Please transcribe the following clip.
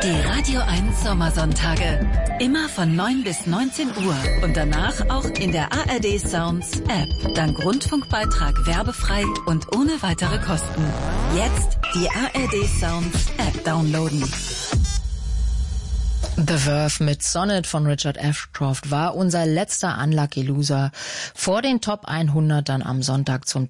Die Radio 1 Sommersonntage. Immer von 9 bis 19 Uhr. Und danach auch in der ARD Sounds App. Dank Rundfunkbeitrag werbefrei und ohne weitere Kosten. Jetzt die ARD Sounds App downloaden. The Verve mit Sonnet von Richard Ashcroft war unser letzter Unlucky Loser vor den Top 100 dann am Sonntag zum